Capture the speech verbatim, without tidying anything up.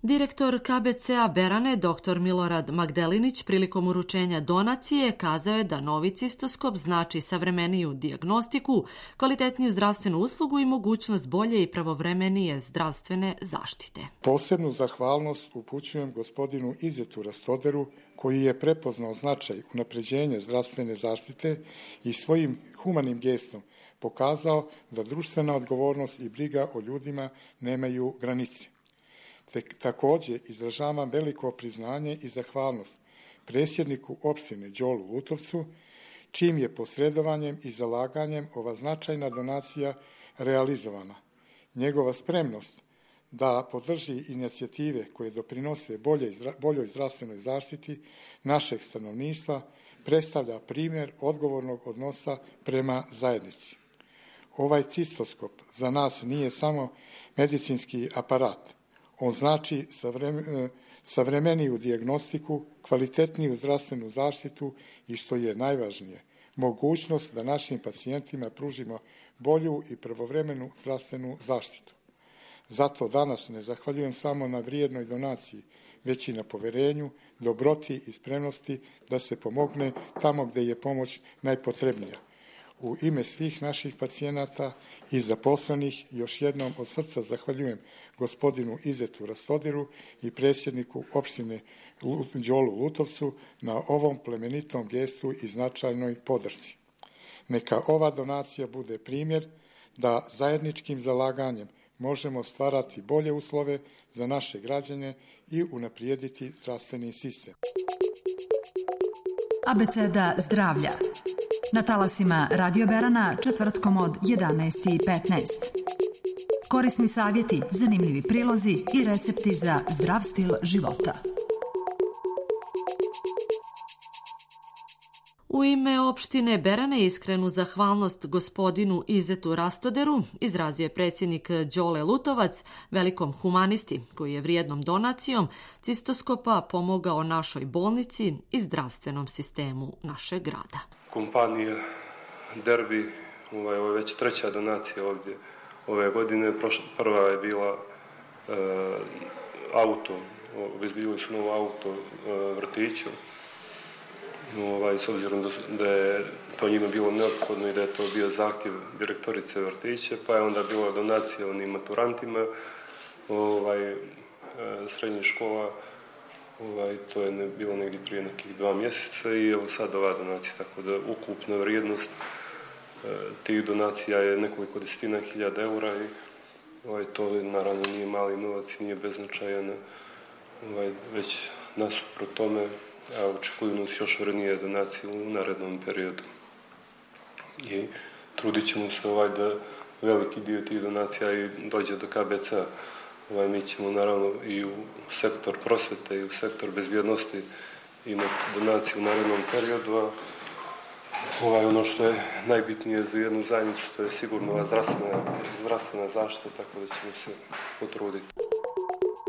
Direktor K B C-a Berane, dr Milorad Magdelinić, prilikom uručenja donacije kazao je da novi cistoskop znači savremeniju dijagnostiku, kvalitetniju zdravstvenu uslugu i mogućnost bolje i pravovremenije zdravstvene zaštite. Posebnu zahvalnost upućujem gospodinu Izetu Rastoderu, koji je prepoznao značaj unapređenja zdravstvene zaštite i svojim humanim gestom pokazao da društvena odgovornost i briga o ljudima nemaju granice. Također izražavam veliko priznanje i zahvalnost predsjedniku opštine Đolu Lutovcu, čim je posredovanjem i zalaganjem ova značajna donacija realizovana. Njegova spremnost da podrži inicijative koje doprinose boljoj zdravstvenoj zaštiti našeg stanovništva predstavlja primjer odgovornog odnosa prema zajednici. Ovaj cistoskop za nas nije samo medicinski aparat. On znači savremeniju dijagnostiku, kvalitetniju zdravstvenu zaštitu i, što je najvažnije, mogućnost da našim pacijentima pružimo bolju i pravovremenu zdravstvenu zaštitu. Zato danas ne zahvaljujem samo na vrijednoj donaciji, već i na poverenju, dobroti i spremnosti da se pomogne tamo gde je pomoć najpotrebnija. U ime svih naših pacijenata i zaposlenih još jednom od srca zahvaljujem gospodinu Izetu Rastoderu i predsjedniku opštine Đolu Lutovcu na ovom plemenitom gestu i značajnoj podršci. Neka ova donacija bude primjer da zajedničkim zalaganjem možemo stvarati bolje uslove za naše građane i unaprijediti zdravstveni sistem. Abeceda zdravlja. Na talasima Radio Berana četvrtkom od jedanaest i petnaest. Korisni savjeti, zanimljivi prilozi i recepti za zdrav stil života. U ime opštine Berane iskrenu zahvalnost gospodinu Izetu Rastoderu izrazio je predsjednik Đole Lutovac, velikom humanisti koji je vrijednom donacijom cistoskopa pomogao našoj bolnici i zdravstvenom sistemu našeg grada. Kompanija Derbi, ovaj, ovo je već treća donacija ovdje ove godine. Prva je bila e, auto, obezbili su novo auto e, vrtiću. Ovaj, s obzirom da, da je to njima bilo neophodno i da je to bio zahtjev direktorice vrtića, pa je onda bila donacija onim maturantima ovaj, e, srednje škola. Ovaj, to je ne, bilo negdje prije nekih dva mjeseca i evo sad ova donacija, tako da ukupna vrijednost e, tih donacija je nekoliko desetina hiljada eura i ovaj, to naravno nije mali novac i nije beznačajan, ovaj, već nasuprot tome, a očekuju nas još vrednije donacije u narednom periodu. I trudit ćemo se ovaj, da veliki dio tih donacija i dođe do K B C-a. Ovaj, mi ćemo naravno i u sektor prosvete i u sektor bezbjednosti imati donaciju u narednom periodu, a ovaj, ono što je najbitnije za jednu zajednicu, to je sigurno zdravstvena, zdravstvena zaštita, tako da ćemo se potruditi.